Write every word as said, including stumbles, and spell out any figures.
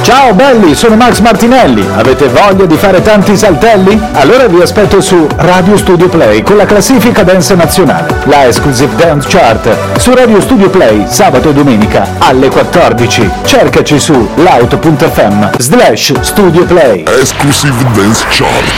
Ciao belli, sono Max Martinelli. Avete voglia di fare tanti saltelli? Allora vi aspetto su Radio Studio Play con la classifica dance nazionale, la Exclusive Dance Chart, su Radio Studio Play sabato e domenica alle quattordici. Cercaci su loud punto effe emme slash Studio Play. Exclusive Dance Chart.